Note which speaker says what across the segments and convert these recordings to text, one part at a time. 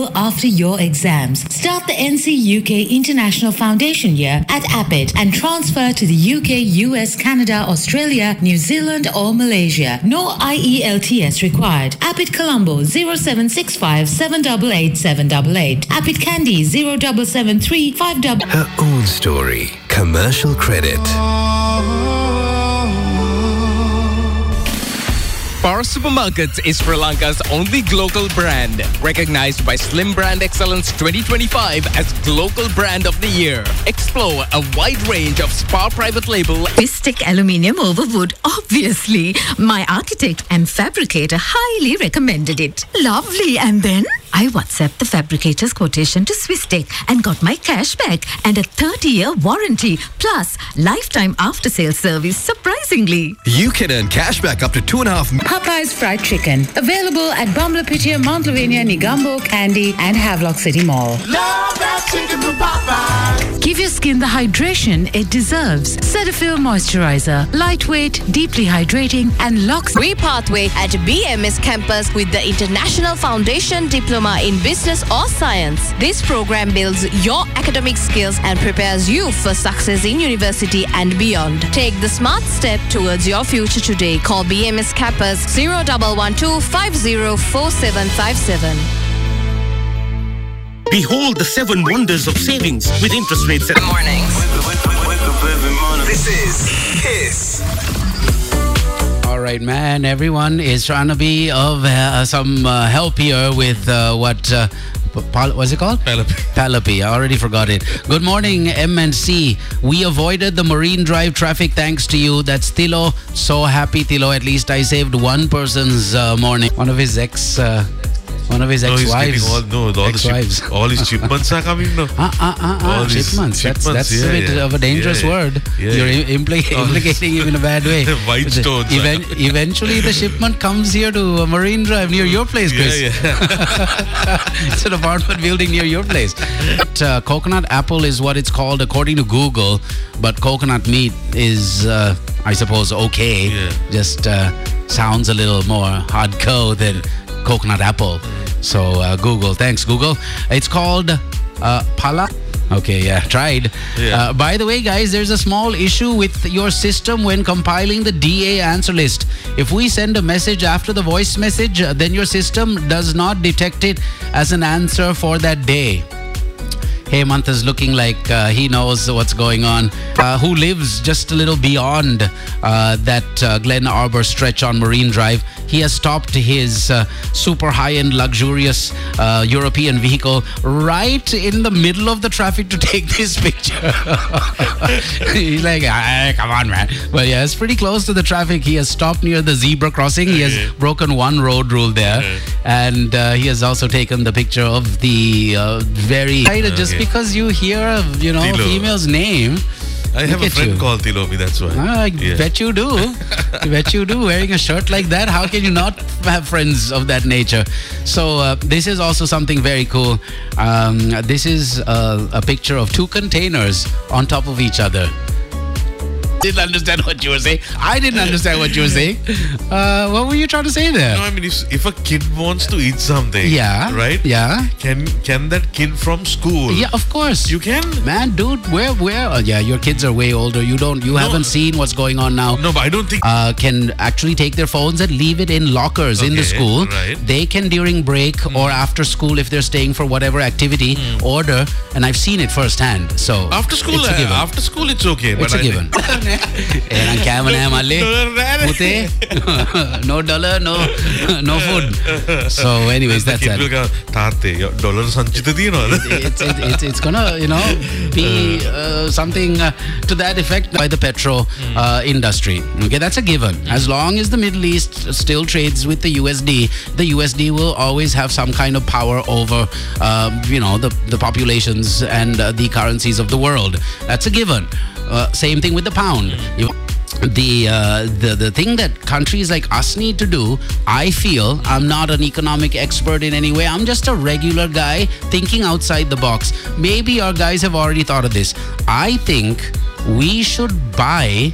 Speaker 1: available after your exams. Start the NC UK International Foundation year at APIT and transfer to the UK, US, Canada, Australia, New Zealand or Malaysia. No IELTS required. APIT Colombo 0765 788 788. APIT Kandy 0773 588.
Speaker 2: Her own story. Commercial credit.
Speaker 3: Power Supermarkets is Sri Lanka's only global brand, recognized by Slim Brand Excellence 2025 as Global Brand of the Year. Explore a wide range of Spa private label.
Speaker 4: Swistek aluminium over wood, obviously. My architect and fabricator highly recommended it. Lovely. And then I WhatsApped the fabricator's quotation to Swistek and got my cash back and a 30-year warranty plus lifetime after-sales service, surprisingly.
Speaker 2: You can earn cash back up to 2.5
Speaker 1: Popeye's Fried Chicken. Available at Bamlapitia, Mount Lavinia, Negombo, Kandy, and Havelock City Mall.
Speaker 5: Love that chicken from Popeyes.
Speaker 1: Give your skin the hydration it deserves. Cetaphil Moisturizer. Lightweight, deeply hydrating, and locks
Speaker 6: Pathway at BMS campus with the International Foundation Diploma in Business or Science. This program builds your academic skills and prepares you for success in university and beyond. Take the smart step towards your future today. Call BMS campus 0112 504757.
Speaker 7: Behold the 7 wonders of savings with interest rates at
Speaker 6: Mornings.
Speaker 2: This is Kiss.
Speaker 8: All right, man. Everyone is trying to be of some help here with what's it called? Palapi. I already forgot it. Good morning, MNC. We avoided the Marine Drive traffic thanks to you. That's Tilo. So happy, Tilo. At least I saved one person's morning. One of his ex-wives.
Speaker 9: All his shipments are coming now.
Speaker 8: Shipments. That's a bit of a dangerous word. You're implicating him in a bad way.
Speaker 9: White stones.
Speaker 8: Eventually, the shipment comes here to Marine Drive near your place, Chris. It's an apartment building near your place. But, coconut apple is what it's called according to Google. But coconut meat is, I suppose, okay. Just sounds a little more hardcore than coconut apple. So Google, thanks Google. It's called Pala. Okay, yeah, tried. By the way, guys, there's a small issue with your system when compiling the DA answer list. If we send a message after the voice message, then your system does not detect it as an answer for that day. Hemant is looking like he knows what's going on. Who lives just a little beyond that Glen Arbor stretch on Marine Drive. He has stopped his super high-end, luxurious European vehicle right in the middle of the traffic to take this picture. He's like, come on, man. Well, yeah, it's pretty close to the traffic. He has stopped near the zebra crossing. He has broken one road rule there. And he has also taken the picture of the very... Just because you hear a female's name...
Speaker 9: I have a friend called Tilomi, that's why.
Speaker 8: I bet you do. I bet you do. Wearing a shirt like that, how can you not have friends of that nature? So this is also something very cool. This is a picture of 2 containers on top of each other. Didn't understand what you were saying. I didn't understand what you were saying. What were you trying to say there?
Speaker 9: No, I mean, if a kid wants to eat something, right?
Speaker 8: Yeah.
Speaker 9: Can that kid from school?
Speaker 8: Yeah, of course.
Speaker 9: You can?
Speaker 8: Man, dude, where? Your kids are way older. You haven't seen what's going on now.
Speaker 9: No, but I don't think...
Speaker 8: can actually take their phones and leave it in lockers in the school.
Speaker 9: Right.
Speaker 8: They can, during break or after school, if they're staying for whatever activity, order. And I've seen it firsthand. So
Speaker 9: after school, it's okay.
Speaker 8: It's a given. No dollar, no food. So anyways, that's that. It's gonna be something to that effect by the petro industry. Okay, that's a given. As long as the Middle East still trades with the USD will always have some kind of power over the populations and the currencies of the world. That's a given. Same thing with the pound. The thing that countries like us need to do, I feel, I'm not an economic expert in any way. I'm just a regular guy thinking outside the box. Maybe our guys have already thought of this. I think we should buy,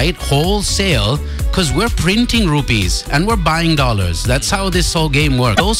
Speaker 8: wholesale, because we're printing rupees and we're buying dollars. That's how this whole game works. Those